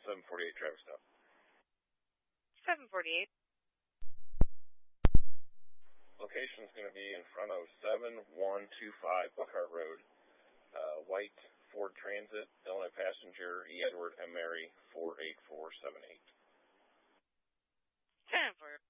748 traffic stop. 748. Location's going to be in front of 7125 Buckhart Road. White Ford Transit, Illinois passenger, E. Edward M. Mary, 48478. 10 for